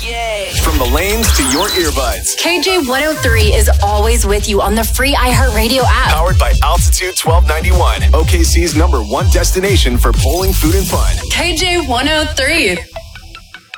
From the lanes to your earbuds. KJ 103 is always with you on the free iHeartRadio app. Powered by Altitude 1291. OKC's #1 destination for bowling, food, and fun. KJ 103.